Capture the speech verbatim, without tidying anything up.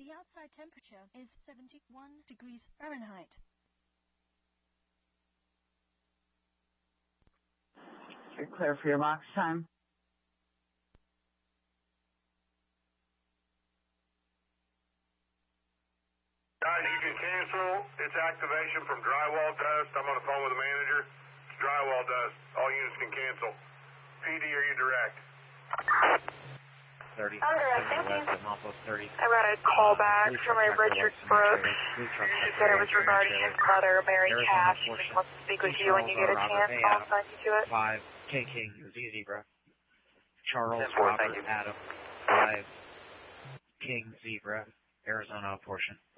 The outside temperature is seventy-one degrees Fahrenheit. You're clear for your box time. Guys, you can cancel its activation from drywall dust. I'm on the phone with the manager. It's drywall dust. All units can cancel. P D, are you direct? thirty. I'm direct, thank you. thirty. I got a call Uh, back blue from truck a tractor Richard west, Brooks. Blue truck She tractor said it west, was regarding trailer. his mother, Mary Arizona Cash. She portion. wants to speak with Two you when you get a Charles, chance. Robert, I'll Adam. sign you to it. Five, K King, Z Zebra. Charles, ten four, Robert, thank you. Adam. Five, King, Zebra, Arizona portion.